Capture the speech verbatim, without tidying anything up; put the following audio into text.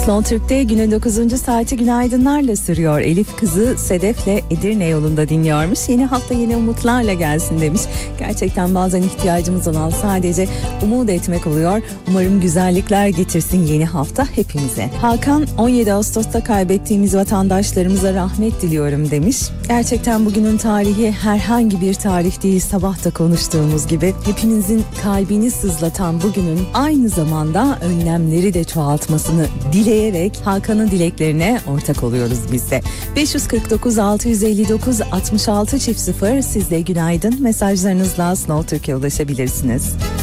Slow Türk'te günün dokuzuncu saati günaydınlarla sürüyor. Elif kızı Sedef'le Edirne yolunda dinliyormuş. Yeni hafta yeni umutlarla gelsin demiş. Gerçekten bazen ihtiyacımız olan sadece umut etmek oluyor. Umarım güzellikler getirsin yeni hafta hepimize. Hakan, on yedi Ağustos'ta kaybettiğimiz vatandaşlarımıza rahmet diliyorum demiş. Gerçekten bugünün tarihi herhangi bir tarih değil, sabah da konuştuğumuz gibi. Hepinizin kalbini sızlatan bugünün aynı zamanda önlemleri de çoğaltmasını dileyerek Hakan'ın dileklerine ortak oluyoruz biz de. beş yüz kırk dokuz altı yüz elli dokuz altmış altı çift sıfır sizde günaydın mesajlarınızla Slow Türkiye ulaşabilirsiniz.